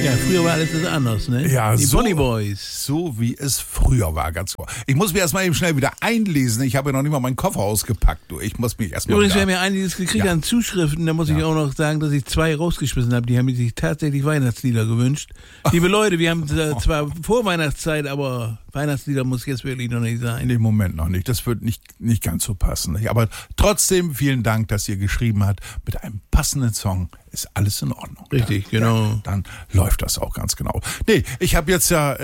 Ja, früher war alles anders, ne? Ja, die so, Bonnie Boys. So wie es früher war, ganz genau. Ich muss mich erstmal eben schnell wieder einlesen. Ich habe ja noch nicht mal meinen Koffer ausgepackt. Du. Ich muss mich erstmal Übrigens, wir haben ja einiges gekriegt an Zuschriften. Da muss ich auch noch sagen, dass ich 2 rausgeschmissen habe. Die haben sich tatsächlich Weihnachtslieder gewünscht. Liebe Leute, wir haben zwar vor Weihnachtszeit, aber Weihnachtslieder muss jetzt wirklich noch nicht sein. Im Moment noch nicht. Das wird nicht ganz so passen. Aber trotzdem vielen Dank, dass ihr geschrieben habt. Mit einem passenden Song ist alles in Ordnung. Richtig, genau. Dann läuft das auch ganz genau. Nee, ich habe jetzt ja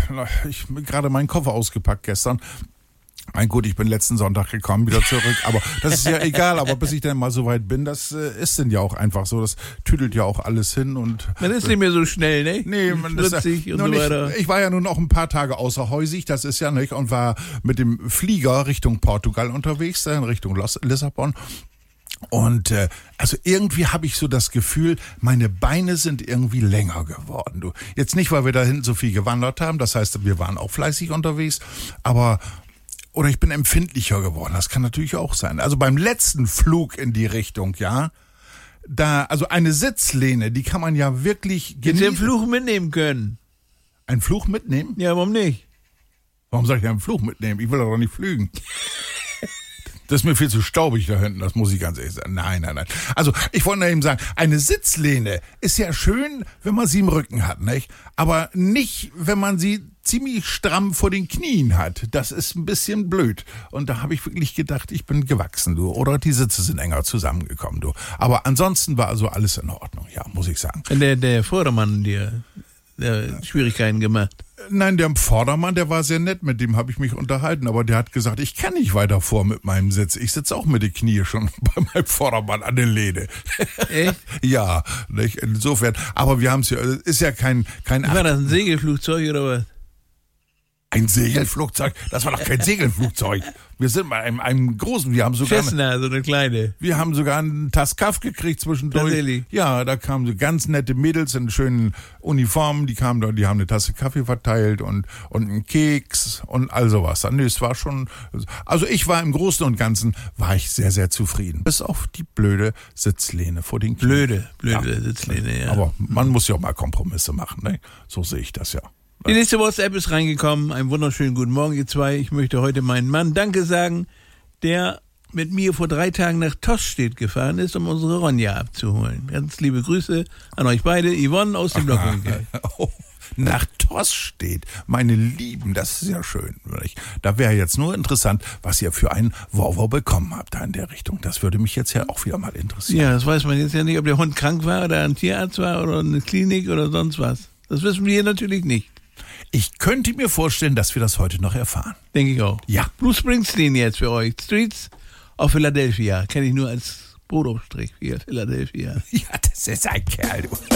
gerade meinen Koffer ausgepackt gestern. Mein Gut, ich bin letzten Sonntag gekommen, wieder zurück, aber das ist ja egal, aber bis ich dann mal so weit bin, das ist denn ja auch einfach so, das tüdelt ja auch alles hin und... Man ist nicht mehr so schnell, ne? Nee, man ist und so weiter. Ich war ja nun auch ein paar Tage außerhäusig, das ist ja nicht, und war mit dem Flieger Richtung Portugal unterwegs, in Richtung Lissabon. Und also irgendwie habe ich so das Gefühl, meine Beine sind irgendwie länger geworden. Du. Jetzt nicht, weil wir da hinten so viel gewandert haben, das heißt, wir waren auch fleißig unterwegs, aber... Oder ich bin empfindlicher geworden, das kann natürlich auch sein. Also beim letzten Flug in die Richtung, ja, also eine Sitzlehne, die kann man ja wirklich genießen. Hättest du einen Fluch mitnehmen können? Einen Fluch mitnehmen? Ja, warum nicht? Warum soll ich einen Fluch mitnehmen? Ich will doch nicht fliegen. Das ist mir viel zu staubig da hinten, das muss ich ganz ehrlich sagen. Nein. Also, ich wollte nur eben sagen, eine Sitzlehne ist ja schön, wenn man sie im Rücken hat, nicht? Aber nicht, wenn man sie ziemlich stramm vor den Knien hat. Das ist ein bisschen blöd. Und da habe ich wirklich gedacht, ich bin gewachsen, du. Oder die Sitze sind enger zusammengekommen, du. Aber ansonsten war also alles in Ordnung, ja, muss ich sagen. Der Vordermann dir Schwierigkeiten gemacht? Nein, der Vordermann, der war sehr nett, mit dem habe ich mich unterhalten, aber der hat gesagt, ich kann nicht weiter vor mit meinem Sitz. Ich sitze auch mit den Knie schon bei meinem Vordermann an der Lehne. Echt? Ja, nicht? Insofern, aber wir haben es ja, ist ja kein war das ein Segelflugzeug oder was? Ein Segelflugzeug? Das war doch kein Segelflugzeug. Wir sind bei einem großen, wir haben sogar... Cessna, so eine kleine. Wir haben sogar einen Taskaf gekriegt zwischendurch. Tatsächlich? Ja, da kamen so ganz nette Mädels in schönen Uniformen, die kamen da, die haben eine Tasse Kaffee verteilt und einen Keks und all sowas. Nee, es war schon... Also ich war im Großen und Ganzen, war ich sehr, sehr zufrieden. Bis auf die blöde Sitzlehne vor den Knien. Blöde Sitzlehne, ja. Aber man muss ja auch mal Kompromisse machen, ne? So sehe ich das ja. Die nächste WhatsApp ist reingekommen. Einen wunderschönen guten Morgen, ihr zwei. Ich möchte heute meinen Mann Danke sagen, der mit mir vor 3 Tagen nach Tostedt gefahren ist, um unsere Ronja abzuholen. Ganz liebe Grüße an euch beide. Yvonne aus dem Blockwinkel. Oh, nach Tostedt. Meine Lieben, das ist ja schön. Da wäre jetzt nur interessant, was ihr für einen Volvo bekommen habt da in der Richtung. Das würde mich jetzt ja auch wieder mal interessieren. Ja, das weiß man jetzt ja nicht, ob der Hund krank war oder ein Tierarzt war oder eine Klinik oder sonst was. Das wissen wir hier natürlich nicht. Ich könnte mir vorstellen, dass wir das heute noch erfahren. Denke ich auch. Ja. Bruce Springsteen jetzt für euch. Streets of Philadelphia. Kenne ich nur als Brotaufstrich hier, Philadelphia. Ja, das ist ein Kerl, du.